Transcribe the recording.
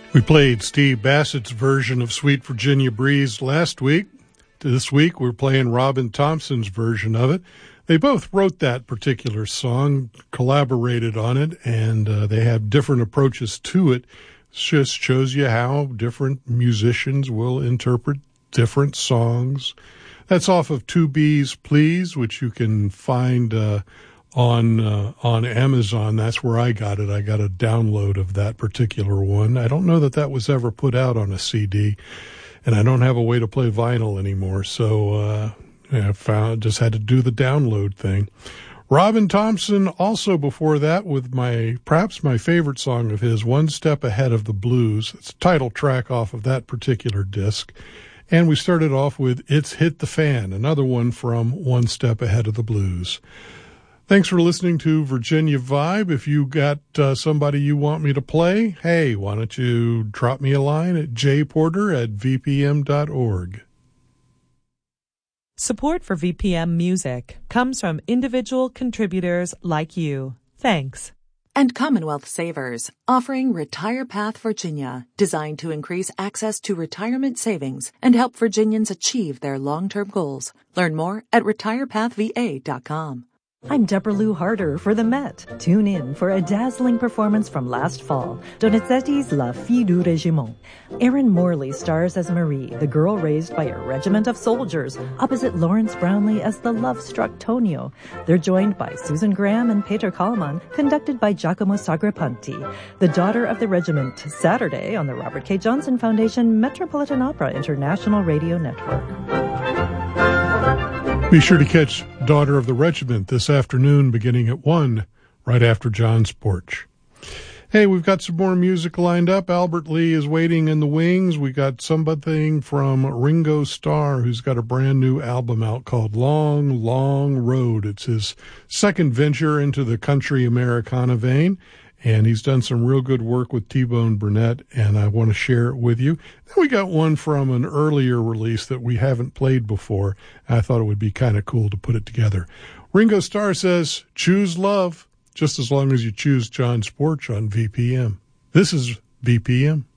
We played Steve Bassett's version of Sweet Virginia Breeze last week. This week we're playing Robin Thompson's version of it. They both wrote that particular song, collaborated on it, and they have different approaches to it. It just shows you how different musicians will interpret different songs. That's off of 2B's Please, which you can find on Amazon. That's where I got it. I got a download of that particular one. I don't know that was ever put out on a CD, and I don't have a way to play vinyl anymore, so I just had to do the download thing. Robin Thompson also before that with perhaps my favorite song of his, One Step Ahead of the Blues. It's the title track off of that particular disc. And we started off with It's Hit the Fan, another one from One Step Ahead of the Blues. Thanks for listening to Virginia Vibe. If you got somebody you want me to play, hey, why don't you drop me a line at jporter@vpm.org. Support for VPM Music comes from individual contributors like you. Thanks. And Commonwealth Savers, offering Retire Path Virginia, designed to increase access to retirement savings and help Virginians achieve their long-term goals. Learn more at retirepathva.com. I'm Deborah Lou Harder for the Met. Tune in for a dazzling performance from last fall, Donizetti's La Fille du Régiment. Erin Morley stars as Marie, the girl raised by a regiment of soldiers, opposite Lawrence Brownlee as the love-struck Tonio. They're joined by Susan Graham and Peter Kallman, conducted by Giacomo Sagrapanti. The Daughter of the Regiment, Saturday on the Robert K. Johnson Foundation Metropolitan Opera International Radio Network. Be sure to catch Daughter of the Regiment this afternoon beginning at 1, right after John's Porch. Hey, we've got some more music lined up. Albert Lee is waiting in the wings. We got something from Ringo Starr, who's got a brand new album out called Long, Long Road. It's his second venture into the country Americana vein, and he's done some real good work with T-Bone Burnett, and I want to share it with you. Then we got one from an earlier release that we haven't played before. I thought it would be kind of cool to put it together. Ringo Starr says, choose love, just as long as you choose John's Porch on VPM. This is VPM.